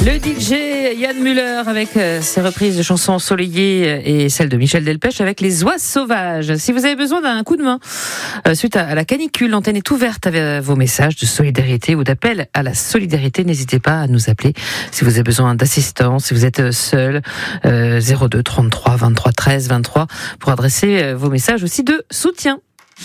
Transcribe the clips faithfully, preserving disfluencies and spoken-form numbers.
Le D J Yann Müller avec ses reprises de chansons ensoleillées et celle de Michel Delpech avec Les Oies Sauvages. Si vous avez besoin d'un coup de main suite à la canicule, l'antenne est ouverte avec vos messages de solidarité ou d'appel à la solidarité. N'hésitez pas à nous appeler si vous avez besoin d'assistance, si vous êtes seul, euh, zéro deux trente-trois vingt-trois treize vingt-trois pour adresser vos messages aussi de soutien.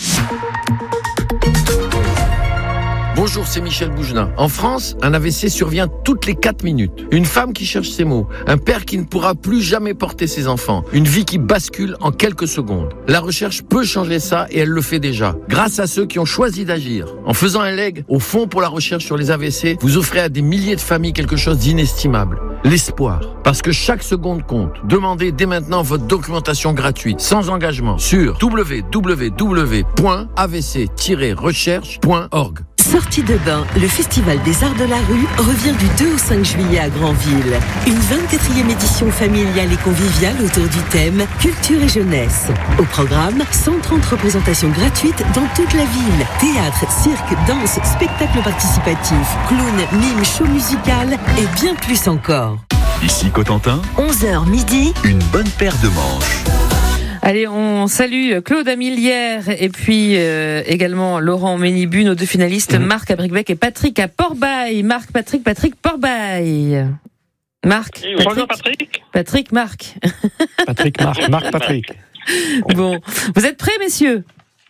Bonjour, c'est Michel Bougelin. En France, un A V C survient toutes les quatre minutes. Une femme qui cherche ses mots, un père qui ne pourra plus jamais porter ses enfants, une vie qui bascule en quelques secondes. La recherche peut changer ça et elle le fait déjà, grâce à ceux qui ont choisi d'agir. En faisant un leg au Fonds pour la recherche sur les A V C, vous offrez à des milliers de familles quelque chose d'inestimable. L'espoir. Parce que chaque seconde compte. Demandez dès maintenant votre documentation gratuite, sans engagement, sur w w w point a v c tiret recherche point org. Sortie de bain, le Festival des Arts de la Rue revient du deux au cinq juillet à Granville. Une vingt-quatrième édition familiale et conviviale autour du thème Culture et Jeunesse. Au programme, cent trente représentations gratuites dans toute la ville. Théâtre, cirque, danse, spectacle participatif, clown, mime, show musical et bien plus encore. Ici Cotentin, onze heures midi, une bonne paire de manches. Allez, on salue Claude Amilière et puis euh, également Laurent Ménibu, nos deux finalistes, mmh. Marc à Bricbec et Patrick à Port-Bail. Marc, Patrick, Patrick, Port-Bail. Marc, oui, Patrick, bonjour Patrick. Patrick, Marc. Patrick, Marc, Marc, Patrick. Bon, vous êtes prêts, messieurs ?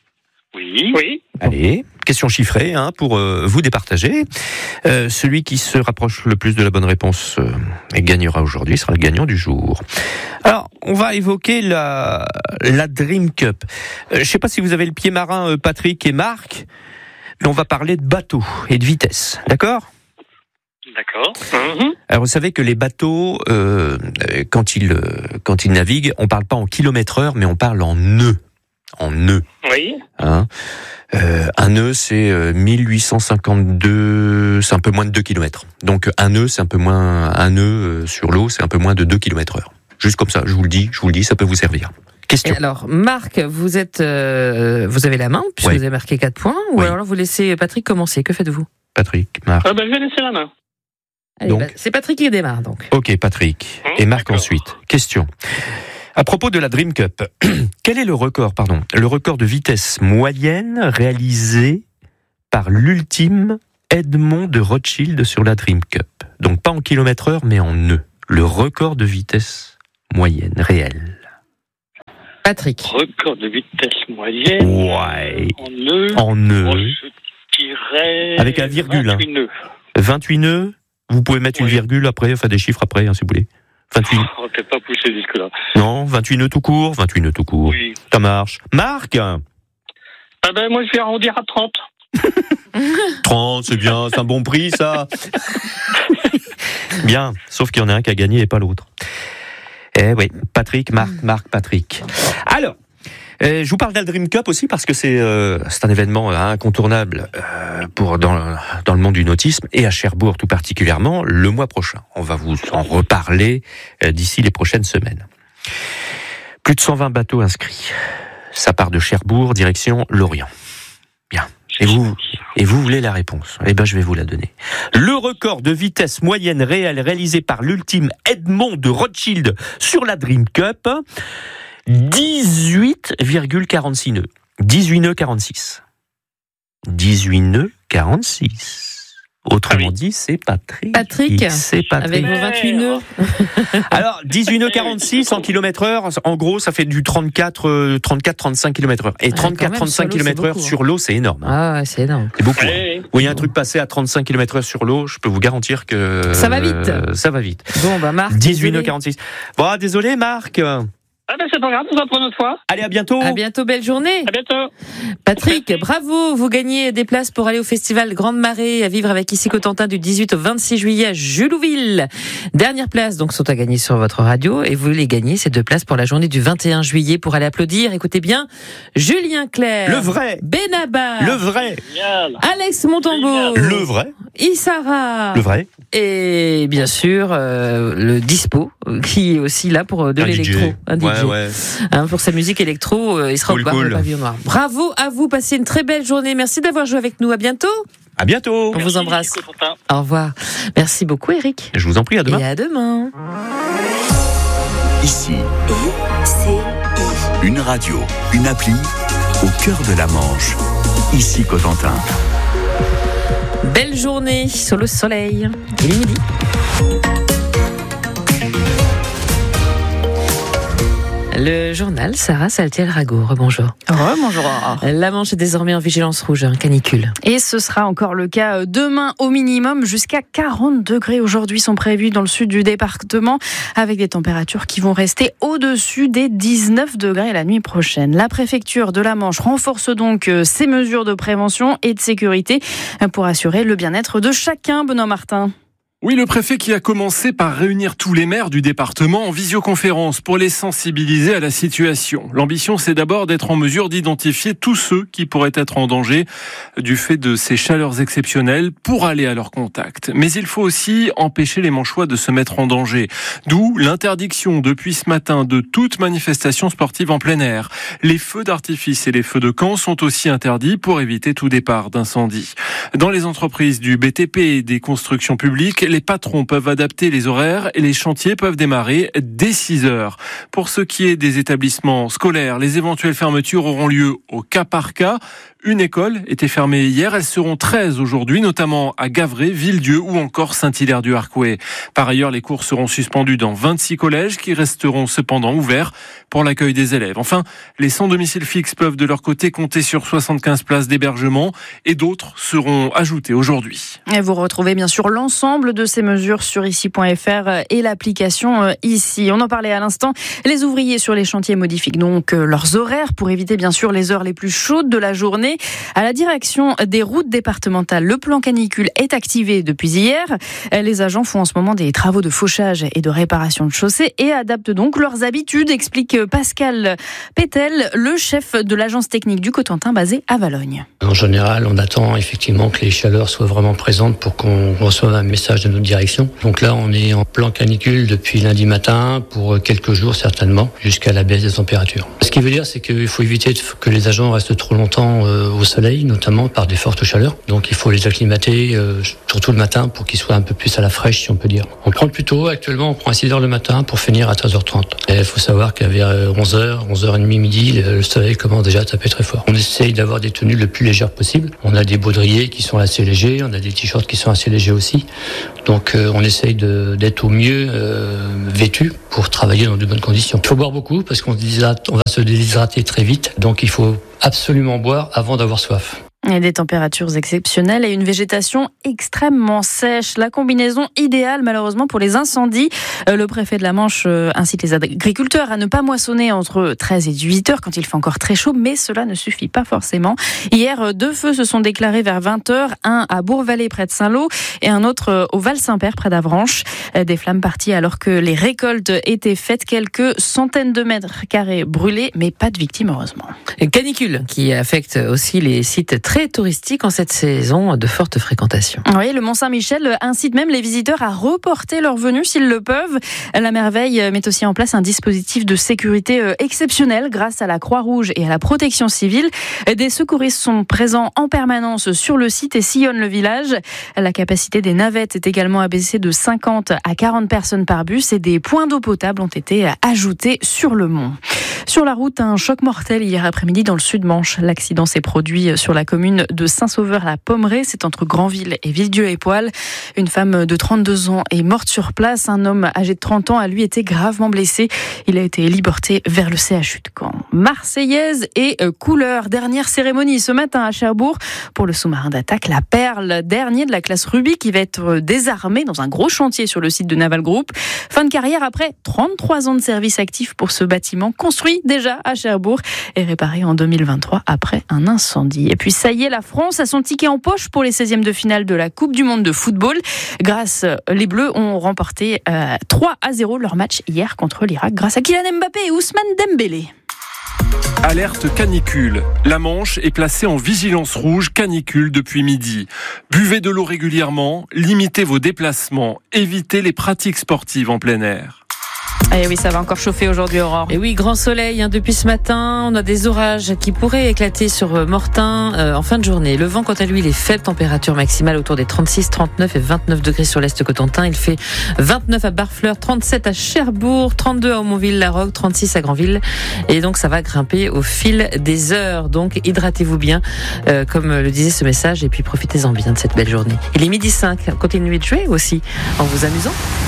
Oui. Oui. Allez, question chiffrée hein, pour euh, vous départager. Euh, celui qui se rapproche le plus de la bonne réponse euh, et gagnera aujourd'hui sera le gagnant du jour. Alors, on va évoquer la, la Dream Cup. Euh, je ne sais pas si vous avez le pied marin, euh, Patrick et Marc, mais on va parler de bateaux et de vitesse, d'accord ? D'accord. Mmh. Alors, vous savez que les bateaux, euh, quand, ils, quand ils naviguent, on ne parle pas en kilomètres heure, mais on parle en nœuds. En nœuds. Oui. Hein euh, un nœud, c'est euh, mille huit cent cinquante-deux, c'est un peu moins de deux kilomètres. Donc un nœud, c'est un peu moins, un nœud euh, sur l'eau, c'est un peu moins de deux kilomètres heure. Juste comme ça, je vous le dis, je vous le dis, ça peut vous servir. Question. Et alors, Marc, vous êtes, euh, vous avez la main puisque oui. vous avez marqué quatre points, ou oui. alors vous laissez Patrick commencer. Que faites-vous ? Patrick, Marc. Ah ben, je vais laisser la main. Allez, donc, bah, c'est Patrick qui démarre donc. Ok, Patrick Mmh, et Marc d'accord. ensuite. Question. À propos de la Dream Cup, quel est le record, pardon, le record de vitesse moyenne réalisé par l'ultime Edmond de Rothschild sur la Dream Cup? Donc pas en kilomètres heure, mais en nœuds. Le record de vitesse moyenne réelle. Patrick. Record de vitesse moyenne. Ouais. En nœud. En nœuds. Oh, je dirais. Avec un virgule. vingt-huit nœuds. vingt-huit nœuds. Vous pouvez mettre oui. une virgule après, enfin des chiffres après, hein, si vous voulez. vingt-huit. On ne peut pas pousser jusque-là. Non, vingt-huit nœuds tout court, vingt-huit nœuds tout court. Oui. Ça marche. Marc. Ah ben, moi, je vais arrondir à trente. trente, c'est bien, c'est un bon prix, ça. Bien, sauf qu'il y en a un qui a gagné et pas l'autre. Eh oui, Patrick, Marc, Marc, Patrick. Alors, euh, je vous parle de la Dream Cup aussi parce que c'est, euh, c'est un événement euh, incontournable euh, pour dans, dans le monde du nautisme et à Cherbourg tout particulièrement le mois prochain. On va vous en reparler euh, d'ici les prochaines semaines. Plus de cent vingt bateaux inscrits. Ça part de Cherbourg, direction Lorient. Bien. Et vous, et vous voulez la réponse? Eh ben, je vais vous la donner. Le record de vitesse moyenne réelle réalisé par l'ultime Edmond de Rothschild sur la Dream Cup, dix-huit virgule quarante-six nœuds. dix-huit nœuds quarante-six. dix-huit nœuds quarante-six. Autrement dit, c'est Patrick. Patrick, c'est Patrick. avec vos vingt-huit nœuds. Alors, dix-huit nœuds quarante-six en kilomètres heure, en gros, ça fait du trente-quatre, trente-quatre, trente-cinq kilomètres heure. Et trente-quatre, trente-cinq kilomètres heure sur l'eau, c'est énorme. Ah, ouais, c'est énorme. C'est beaucoup. Hey. Vous voyez un truc passer à trente-cinq kilomètres heure sur l'eau, je peux vous garantir que... Ça va vite. Euh, ça va vite. Bon, bah, Marc. dix-huit nœuds quarante-six. Bon, désolé, Marc. Ah ben c'est pas grave, on se retrouve une autre fois. Allez, à bientôt. À bientôt, belle journée. À bientôt. Patrick, bravo, vous gagnez des places pour aller au festival Grande Marée à vivre avec Ici Cotentin du dix-huit au vingt-six juillet à Julouville. Dernière place donc sont à gagner sur votre radio et vous les gagnez ces deux places pour la journée du vingt et un juillet pour aller applaudir. Écoutez bien, Julien Clerc, Le vrai. Benabar, Le vrai. Génial. Alex Montambeau, Le vrai. Issara, Le vrai. et bien sûr euh, le Dispo qui est aussi là pour de Un l'électro, D J. un D J. Ouais, ouais. Hein, pour sa musique électro, euh, il sera Cool, au bar cool. le Pavillon Noir. Bravo à vous, passez une très belle journée. Merci d'avoir joué avec nous. À bientôt. À bientôt. On vous embrasse. Merci, Cotentin. Au revoir. Merci beaucoup, Eric. Je vous en prie, à demain. Et à demain. Ici, I C I. une radio, une appli au cœur de la Manche. Ici Cotentin. Belle journée sous le soleil. Il est midi. Le journal, Sarah Saltiel-Rago. Rebonjour. Rebonjour. La Manche est désormais en vigilance rouge, hein, canicule. Et ce sera encore le cas demain au minimum. Jusqu'à quarante degrés aujourd'hui sont prévus dans le sud du département, avec des températures qui vont rester au-dessus des dix-neuf degrés la nuit prochaine. La préfecture de la Manche renforce donc ses mesures de prévention et de sécurité pour assurer le bien-être de chacun. Benoît Martin. Oui, le préfet qui a commencé par réunir tous les maires du département en visioconférence pour les sensibiliser à la situation. L'ambition, c'est d'abord d'être en mesure d'identifier tous ceux qui pourraient être en danger du fait de ces chaleurs exceptionnelles pour aller à leur contact. Mais il faut aussi empêcher les Manchois de se mettre en danger. D'où l'interdiction depuis ce matin de toute manifestation sportive en plein air. Les feux d'artifice et les feux de camp sont aussi interdits pour éviter tout départ d'incendie. Dans les entreprises du B T P et des constructions publiques, les patrons peuvent adapter les horaires et les chantiers peuvent démarrer dès six heures. Pour ce qui est des établissements scolaires, les éventuelles fermetures auront lieu au cas par cas. Une école était fermée hier, elles seront treize aujourd'hui, notamment à Gavray, Villedieu ou encore Saint-Hilaire-du-Harcouët. Par ailleurs, les cours seront suspendus dans vingt-six collèges qui resteront cependant ouverts pour l'accueil des élèves. Enfin, les sans domicile fixe peuvent de leur côté compter sur soixante-quinze places d'hébergement et d'autres seront ajoutées aujourd'hui. Et vous retrouvez bien sûr l'ensemble de ces mesures sur ici point f r et l'application Ici. On en parlait à l'instant. Les ouvriers sur les chantiers modifient donc leurs horaires pour éviter bien sûr les heures les plus chaudes de la journée. À la direction des routes départementales, le plan canicule est activé depuis hier. Les agents font en ce moment des travaux de fauchage et de réparation de chaussées et adaptent donc leurs habitudes, explique Pascal Pétel, le chef de l'agence technique du Cotentin basée à Valognes. En général, on attend effectivement que les chaleurs soient vraiment présentes pour qu'on reçoive un message de notre direction. Donc là, on est en plan canicule depuis lundi matin pour quelques jours certainement, jusqu'à la baisse des températures. Ce qui veut dire, c'est qu'il faut éviter que les agents restent trop longtemps au soleil, notamment par des fortes chaleurs. Donc il faut les acclimater, euh, surtout le matin, pour qu'ils soient un peu plus à la fraîche, si on peut dire. On prend plus tôt, actuellement on prend à six heures le matin pour finir à treize heures trente. Et il faut savoir qu'à vers onze heures, onze heures trente, midi, le soleil commence déjà à taper très fort. On essaye d'avoir des tenues le plus légères possible. On a des baudriers qui sont assez légers, on a des t-shirts qui sont assez légers aussi. Donc euh, on essaye de, d'être au mieux euh, vêtus pour travailler dans de bonnes conditions. Il faut boire beaucoup parce qu'on déshydrate, on va se déshydrater très vite. Donc il faut absolument boire avant d'avoir soif. Et des températures exceptionnelles et une végétation extrêmement sèche. La combinaison idéale, malheureusement, pour les incendies. Le préfet de la Manche incite les agriculteurs à ne pas moissonner entre treize et dix-huit heures quand il fait encore très chaud, mais cela ne suffit pas forcément. Hier, deux feux se sont déclarés vers vingt heures, un à Bourg-Vallée près de Saint-Lô et un autre au Val-Saint-Père près d'Avranches. Des flammes parties alors que les récoltes étaient faites, quelques centaines de mètres carrés brûlés, mais pas de victimes heureusement. Une canicule qui affecte aussi les sites très très touristique en cette saison de forte fréquentation. Oui, le Mont-Saint-Michel incite même les visiteurs à reporter leur venue s'ils le peuvent. La Merveille met aussi en place un dispositif de sécurité exceptionnel grâce à la Croix-Rouge et à la Protection civile. Des secouristes sont présents en permanence sur le site et sillonnent le village. La capacité des navettes est également abaissée de cinquante à quarante personnes par bus et des points d'eau potable ont été ajoutés sur le mont. Sur la route, un choc mortel hier après-midi dans le Sud-Manche. L'accident s'est produit sur la commune de Saint-Sauveur-la-Pommeraye. C'est entre Granville et Villedieu-et-Poil. Une femme de trente-deux ans est morte sur place. Un homme âgé de trente ans a lui été gravement blessé. Il a été héliporté vers le C H U de Caen. Marseillaise et couleur. Dernière cérémonie ce matin à Cherbourg pour le sous-marin d'attaque La Perle. Dernier de la classe Ruby qui va être désarmé dans un gros chantier sur le site de Naval Group. Fin de carrière après trente-trois ans de service actif pour ce bâtiment construit déjà à Cherbourg et réparé en deux mille vingt-trois après un incendie. Et puis ça y est, la France a son ticket en poche pour les seizièmes de finale de la Coupe du Monde de football. Grâce, les Bleus ont remporté euh, trois à zéro leur match hier contre l'Irak grâce à Kylian Mbappé et Ousmane Dembélé. Alerte canicule. La Manche est placée en vigilance rouge canicule depuis midi. Buvez de l'eau régulièrement, limitez vos déplacements, évitez les pratiques sportives en plein air. Eh oui, ça va encore chauffer aujourd'hui, Aurore. Et oui, grand soleil hein, depuis ce matin. On a des orages qui pourraient éclater sur Mortain euh, en fin de journée. Le vent, quant à lui, il est faible. Température maximale autour des trente-six, trente-neuf et vingt-neuf degrés sur l'Est Cotentin. Il fait vingt-neuf à Barfleur, trente-sept à Cherbourg, trente-deux à Aumonville-la-Roque, trente-six à Granville. Et donc, ça va grimper au fil des heures. Donc, hydratez-vous bien, euh, comme le disait ce message. Et puis, profitez-en bien de cette belle journée. Il est midi cinq. Continuez de jouer aussi en vous amusant.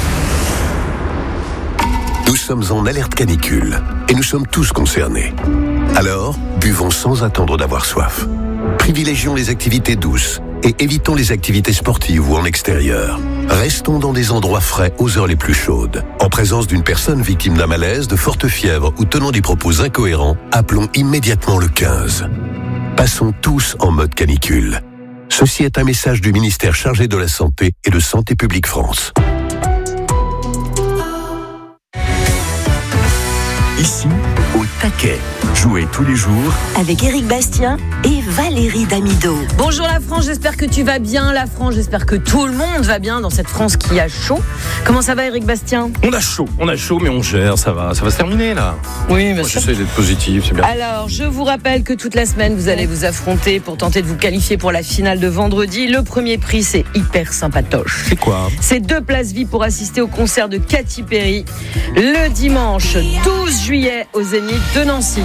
Nous sommes en alerte canicule et nous sommes tous concernés. Alors, buvons sans attendre d'avoir soif. Privilégions les activités douces et évitons les activités sportives ou en extérieur. Restons dans des endroits frais aux heures les plus chaudes. En présence d'une personne victime d'un malaise, de forte fièvre ou tenant des propos incohérents, appelons immédiatement le quinze. Passons tous en mode canicule. Ceci est un message du ministère chargé de la Santé et de Santé publique France. Ici, au taquet. Jouez tous les jours avec Éric Bastien et Valérie Damido. Bonjour la France, j'espère que tu vas bien. La France, j'espère que tout le monde va bien dans cette France qui a chaud. Comment ça va, Éric Bastien ? On a chaud, on a chaud, mais on gère, ça va, ça va se terminer là. Oui, bien Moi, sûr. j'essaie d'être positif, c'est bien. Alors, je vous rappelle que toute la semaine, vous allez vous affronter pour tenter de vous qualifier pour la finale de vendredi. Le premier prix, c'est hyper sympatoche. C'est quoi ? C'est deux places V I P pour assister au concert de Katy Perry le dimanche douze juillet au Zénith de Nancy.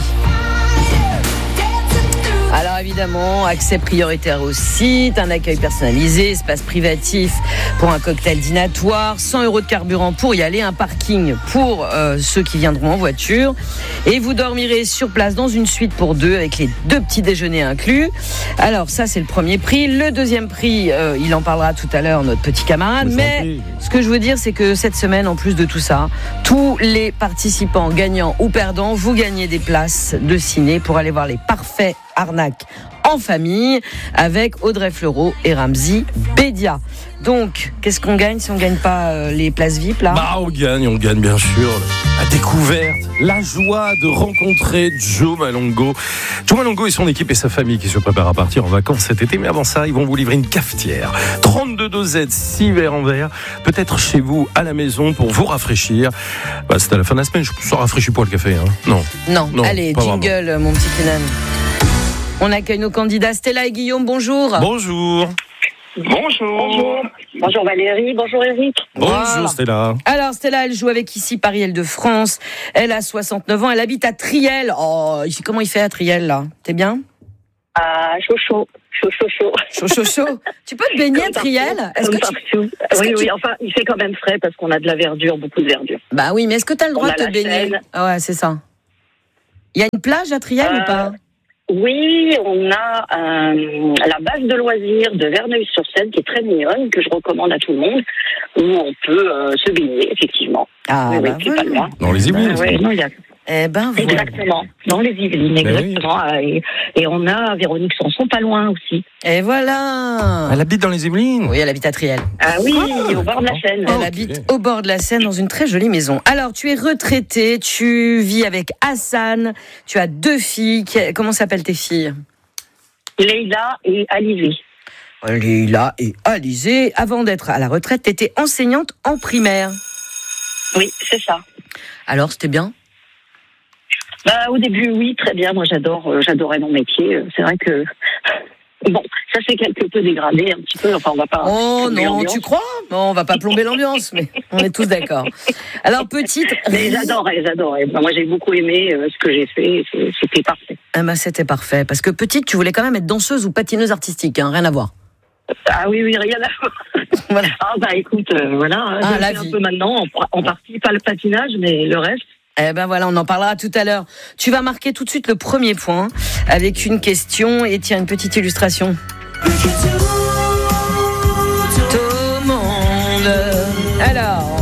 Alors évidemment, accès prioritaire au site, un accueil personnalisé, espace privatif pour un cocktail dînatoire, cent euros de carburant pour y aller, un parking pour euh, ceux qui viendront en voiture. Et vous dormirez sur place dans une suite pour deux avec les deux petits déjeuners inclus. Alors ça, c'est le premier prix. Le deuxième prix, euh, il en parlera tout à l'heure, notre petit camarade. Mais ce que je veux dire, c'est que cette semaine, en plus de tout ça, tous les participants gagnants ou perdants, vous gagnez des places de ciné pour aller voir les parfaits arnaques en famille avec Audrey Fleurot et Ramzy Bédia. Donc, qu'est-ce qu'on gagne si on ne gagne pas euh, les places V I P là ? Bah, on gagne, on gagne bien sûr. La découverte, la joie de rencontrer Joe Malongo. Joe Malongo et son équipe et sa famille qui se préparent à partir en vacances cet été. Mais avant ça, ils vont vous livrer une cafetière. trente-deux dosettes, six verres en verre. Peut-être chez vous, à la maison, pour vous rafraîchir. Bah, c'est à la fin de la semaine, je ne rafraîchis pas le café. Hein. Non. Non. non, allez, jingle, vraiment. Mon petit Kenan. On accueille nos candidats Stella et Guillaume, bonjour. Bonjour. Bonjour. Bonjour. Bonjour Valérie, bonjour Eric. Bonjour Voilà. Stella. Alors Stella, elle joue avec ici Paris-Île-de-France. Elle a soixante-neuf ans, elle habite à Triel. Oh, comment il fait à Triel là ? T'es bien ? Ah, chaud chaud. Chaud chaud chaud. Chaud chaud chaud. Tu peux te baigner à Triel ? Est-ce que tu... est-ce oui, que oui, tu... enfin, il fait quand même frais parce qu'on a de la verdure, beaucoup de verdure. Bah oui, mais est-ce que tu as le droit de te baigner ? Ah ouais, c'est ça. Il y a une plage à Triel euh... ou pas ? Oui, on a euh, la base de loisirs de Verneuil-sur-Seine qui est très mignonne, que je recommande à tout le monde, où on peut euh, se baigner, effectivement. Ah, oui, bah oui, c'est pas loin. Dans les Yvelines. Euh, oui, non, il y a... Eh ben, voilà. Exactement, dans les Yvelines, exactement. Oui. Et, et on a Véronique Sanson pas loin aussi. Et voilà. Elle habite dans les Yvelines. Oui, elle habite à Triel. Ah oui, ah, au bord de la Seine. Elle okay. habite au bord de la Seine dans une très jolie maison. Alors, tu es retraitée, tu vis avec Hassan, tu as deux filles. Comment s'appellent tes filles ? Leïla et Alizé. Leïla et Alizé. Avant d'être à la retraite, tu étais enseignante en primaire. Oui, c'est ça. Alors, c'était bien ? Bah, au début, oui, très bien. Moi, j'adore, euh, j'adorais mon métier. C'est vrai que bon, ça s'est quelque peu dégradé un petit peu. Enfin, on va pas. Oh non, tu crois ? Non, on va pas plomber l'ambiance, mais on est tous d'accord. Alors, petite. Mais j'adorais, j'adorais. Moi, j'ai beaucoup aimé euh, ce que j'ai fait. C'était parfait. Ah bah, c'était parfait. Parce que petite, tu voulais quand même être danseuse ou patineuse artistique, hein, rien à voir. Ah oui, oui, rien à voir. Voilà. Ah bah écoute, euh, voilà. Ah, je la fais vie. un peu maintenant, en, en partie, pas le patinage, mais le reste. Eh ben voilà, on en parlera tout à l'heure. Tu vas marquer tout de suite le premier point avec une question et tiens, une petite illustration. Tout le monde. Alors,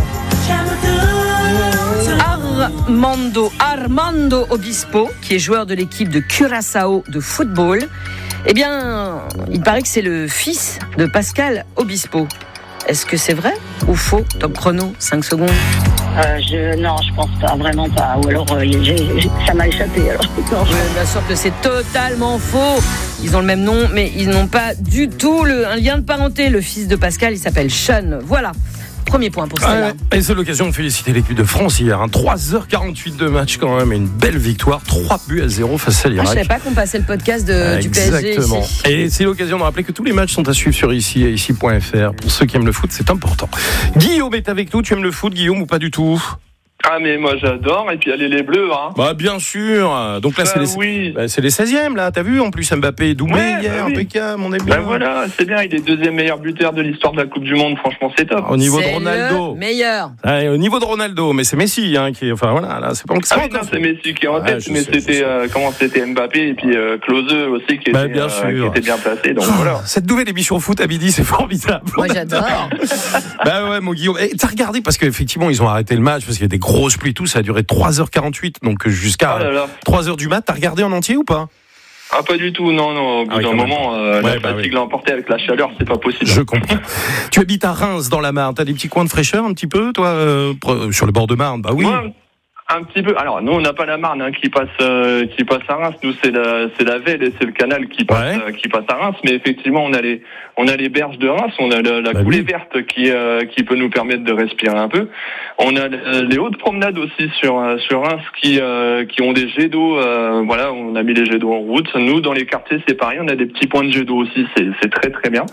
Armando, Armando Obispo, qui est joueur de l'équipe de Curaçao de football, eh bien, il paraît que c'est le fils de Pascal Obispo. Est-ce que c'est vrai ou faux ? Top chrono, cinq secondes. Euh, je, non, je pense pas, vraiment pas. Ou alors, euh, j'ai, j'ai, ça m'a échappé. Alors. Non, je... oui, bien sûr que c'est totalement faux. Ils ont le même nom, mais ils n'ont pas du tout le, un lien de parenté. Le fils de Pascal, il s'appelle Sean. Voilà. Premier point pour Stella. Ah, et c'est l'occasion de féliciter l'équipe de France hier. Hein. trois heures quarante-huit de match quand même, et une belle victoire. trois buts à zéro face à l'Irak. Ah, je savais pas qu'on passait le podcast de, ah, du P S G exactement. ici. Et c'est l'occasion de rappeler que tous les matchs sont à suivre sur ici et ici point f r. Pour ceux qui aiment le foot, c'est important. Guillaume est avec nous. Tu aimes le foot, Guillaume, ou pas du tout? Ah mais moi j'adore, et puis allez les Bleus hein. Bah bien sûr. Donc là bah, c'est les oui. bah, c'est les seizièmes là, t'as vu, en plus Mbappé doublé ouais, hier, bah, oui. impeccable, on est bien. Bah voilà, c'est bien, il est deuxième meilleur buteur de l'histoire de la Coupe du Monde, franchement c'est top. Au niveau c'est de Ronaldo. Le meilleur. Ouais, au niveau de Ronaldo, mais c'est Messi hein qui est, enfin voilà, là c'est pas ah oui, non, c'est Messi qui est en tête, ouais, mais sais, c'était euh, comment c'était Mbappé et puis euh, Klose aussi qui, bah, était, bien euh, qui était bien placé, donc oh, voilà. Cette nouvelle émission foot à midi, c'est formidable. Moi j'adore. Bah ouais mon Guillaume, et t'as regardé parce qu'effectivement ils ont arrêté le match parce qu'il y a des grosses pluies tout, ça a duré trois heures quarante-huit, donc jusqu'à oh là là. trois heures du mat. T'as regardé en entier ou pas? Ah pas du tout, non, non. Au bout ah oui, d'un moment, euh, ouais, la bah fatigue oui. l'a emporté avec la chaleur, c'est pas possible. Je comprends. Tu habites à Reims dans la Marne, t'as des petits coins de fraîcheur un petit peu, toi, euh, sur le bord de Marne? Bah oui. Ouais. Un petit peu. Alors nous on n'a pas la Marne hein, qui passe euh, qui passe à Reims. Nous c'est la c'est la Velle et c'est le canal qui passe ouais. euh, qui passe à Reims. Mais effectivement on a les on a les berges de Reims. On a la, la bah coulée oui. verte qui euh, qui peut nous permettre de respirer un peu. On a les hautes promenades aussi sur euh, sur Reims qui euh, qui ont des jets d'eau. Euh, voilà, on a mis les jets d'eau en route. Nous dans les quartiers c'est pareil. On a des petits points de jets d'eau aussi. C'est c'est très très bien.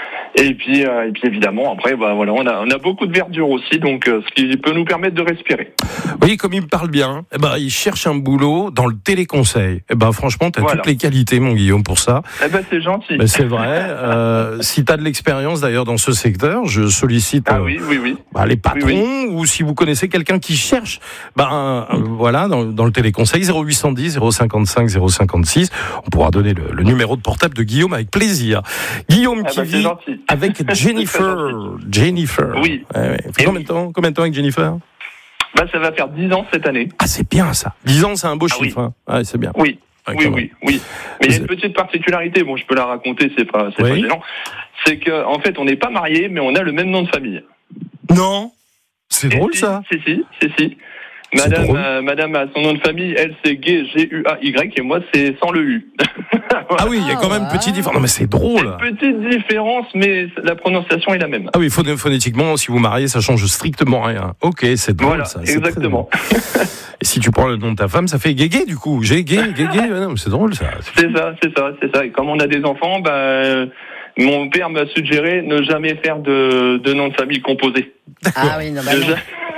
Et puis, euh, et puis évidemment, après, bah voilà, on a, on a beaucoup de verdure aussi, donc euh, ce qui peut nous permettre de respirer. Oui, comme il me parle bien, eh ben, il cherche un boulot dans le téléconseil. Eh ben, franchement, t'as voilà. toutes les qualités, mon Guillaume, pour ça. Eh ben, c'est gentil. Ben, c'est vrai. euh, si t'as de l'expérience d'ailleurs dans ce secteur, je sollicite ah, euh, oui, oui, oui. Bah, les patrons oui, oui. ou si vous connaissez quelqu'un qui cherche, ben euh, voilà, dans, dans le téléconseil zéro huit cent dix zéro cinquante-cinq zéro cinquante-six. On pourra donner le, le numéro de portable de Guillaume avec plaisir. Guillaume eh qui ben, vit avec Jennifer. Jennifer. Oui. Ouais, ouais. Combien de temps, combien de temps avec Jennifer? Bah, ça va faire dix ans cette année. Ah, c'est bien ça. dix ans, c'est un beau ah, chiffre. Oui. Hein. Ah, c'est bien. Oui. Ouais, oui, oui, oui. Mais il y a une petite particularité. Bon, je peux la raconter. C'est pas, c'est oui. pas gênant. C'est que, en fait, on n'est pas mariés, mais on a le même nom de famille. Non. C'est et drôle si, ça. Si, si, si, si. Madame, euh, Madame a son nom de famille, elle c'est Gay, G U A Y, et moi c'est sans le U. Ah oui, il y a quand même une petite différence. Non mais c'est drôle. Une petite différence, mais la prononciation est la même. Ah oui, phonétiquement, si vous mariez, ça change strictement rien. Ok, c'est drôle voilà, ça. Exactement. Et si tu prends le nom de ta femme, ça fait Guégué du coup. J'ai Gay, Guégué. Non, c'est drôle ça. C'est ça, c'est ça, c'est ça. Et comme on a des enfants, bah, mon père m'a suggéré ne jamais faire de, de nom de famille composé. Ah oui, non, bah non.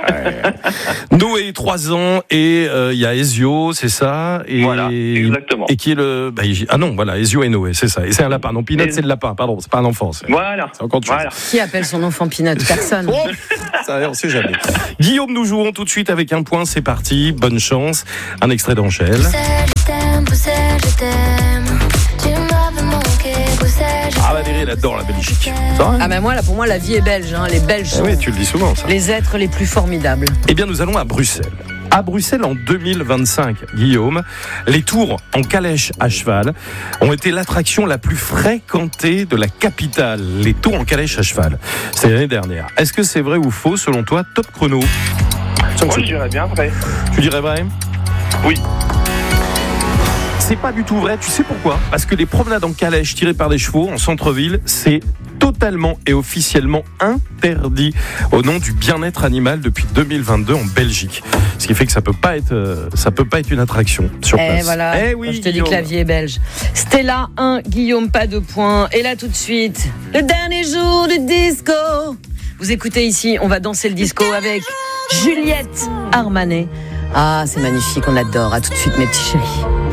Noé, trois ans, et il euh, y a Ezio, c'est ça, et, voilà, exactement. Et qui est le, bah, ah non, voilà, Ezio et Noé, c'est ça, et c'est un lapin, non, Pinot, et... c'est le lapin, pardon, c'est pas un enfant, c'est, voilà, c'est encore voilà. Qui appelle son enfant Pinot? Personne. Oh, ça, on sait jamais. Guillaume, nous jouons tout de suite avec un point, c'est parti, bonne chance, un extrait d'Angèle. Je t'aime, je t'aime, tu m'avais manqué, ah Valérie, elle adore la Belgique. Ah ben moi, là, pour moi, la vie est belge. Hein. Les Belges sont eh oui, tu le dis souvent, ça. Les êtres les plus formidables. Eh bien, nous allons à Bruxelles. À Bruxelles en deux mille vingt-cinq, Guillaume, les tours en calèche à cheval ont été l'attraction la plus fréquentée de la capitale. Les tours en calèche à cheval. C'est l'année dernière. Est-ce que c'est vrai ou faux, selon toi? Top chrono. Moi, je dirais bien vrai. Tu dirais vrai? Oui. C'est pas du tout vrai, tu sais pourquoi? Parce que les promenades en calèche tirées par des chevaux en centre-ville, c'est totalement et officiellement interdit au nom du bien-être animal depuis deux mille vingt-deux en Belgique. Ce qui fait que ça peut pas être, ça peut pas être une attraction sur place. Et voilà. Eh oui, je te Guillaume. dis que la vie est belge. Stella un, Guillaume pas de points. Et là tout de suite, le dernier jour du disco. Vous écoutez ici, on va danser le disco avec Juliette Armanet. Ah, c'est magnifique, on adore. À tout de suite, mes petits chéris.